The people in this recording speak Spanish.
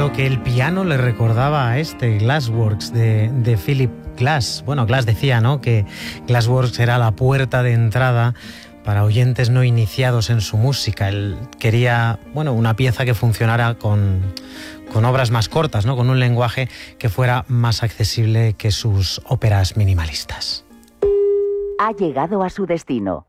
diciendo que el piano le recordaba a Glassworks de Philip Glass. Bueno, Glass decía, ¿no?, que Glassworks era la puerta de entrada para oyentes no iniciados en su música. Él quería, bueno, una pieza que funcionara con obras más cortas, ¿no?, con un lenguaje que fuera más accesible que sus óperas minimalistas. Ha llegado a su destino.